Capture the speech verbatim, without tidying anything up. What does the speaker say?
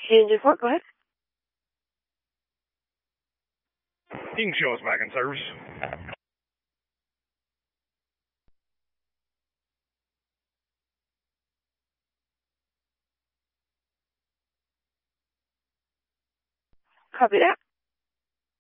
Engine Fort, go ahead. You can show us back in service. Copy that.